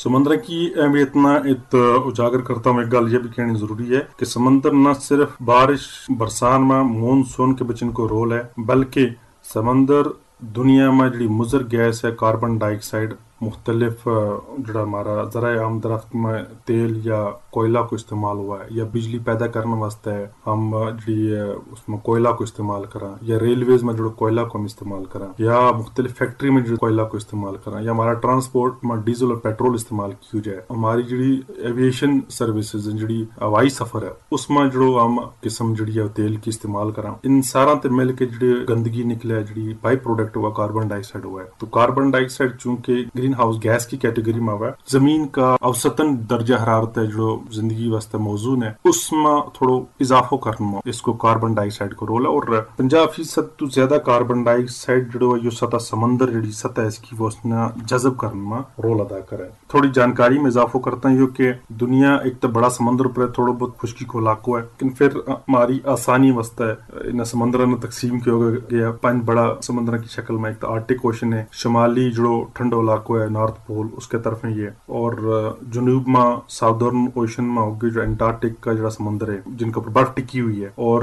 سمندر کی اہمیت نہ اجاگر کرتا ہوں. ایک گل یہ بھی کہنی ضروری ہے کہ سمندر نہ صرف بارش برسان میں مونسون کے بچن کو رول ہے، بلکہ سمندر دنیا میں جڑی مضر گیس ہے کاربن ڈائی آکسائڈ مختلف جڑا ہمارا ذرائع درخت میں تیل یا کوئلہ کو استعمال ہوا ہے، یا بجلی پیدا کرنے واسطے ہم جڑی اس میں کوئلہ کو استعمال کریں، یا ریلویز میں جڑا کوئلہ کو ہم استعمال کریں، یا مختلف فیکٹری میں جڑا کوئلہ کو استعمال کریں، یا ہمارا ٹرانسپورٹ میں ڈیزل اور پیٹرول استعمال کی جائے. ہماری جڑی ایویشن سروسز جڑی ہوائی سفر ہے اس میں جڑو ہم قسم جڑی ہے تیل کی استعمال کریں، ان سارا تے مل کے جڑی گندگی نکلے جڑی بائی پروڈکٹ ہوا کاربن ڈائی آکسائڈ ہوا ہے. تو کاربن ڈائی آکسائڈ چونکہ گرین ہاؤس گیس کی کیٹیگری میں ہوا ہے، زمین کا اوسطاً درجہ حرارت ہے جو زندگی واسطے موزوں ہے اس میں تھوڑا اضافہ کرنے میں اس کو کاربن ڈائی آکسائڈ کو رول ہے. اور 50% تو زیادہ کاربن ڈائی آکسائڈ جڑو یہ سطح سمندر جڑی سطح اس کی وہ اس نے جذب کرنے میں رول ادا کرے. تھوڑی جانکاری میں اضافہ کرتا ہوں کہ دنیا ایک تو بڑا سمندر پر تھوڑا بہت خشکی کو علاقہ ہے، لیکن پھر ہماری آسانی واسطے ان سمندر میں تقسیم کیا گیا 5 بڑا سمندر کی شکل میں. ایک تو آرٹک اوشن ہے، شمالی جڑو ٹھنڈو علاقہ ہے نارتھ پول اس کے طرف ہے یہ، اور جنوب میں ساؤدرن اوشن میں ہوگی جو انٹارکٹک کا جڑا سمندر ہے جن کے اوپر برف ٹکی ہوئی ہے، اور